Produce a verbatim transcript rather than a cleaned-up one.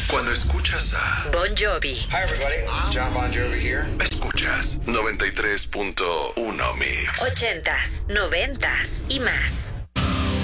Cuando escuchas a Bon Jovi. Hi everybody, John Bon Jovi here. Escuchas noventa y tres punto uno Mix. Ochentas, noventas y más.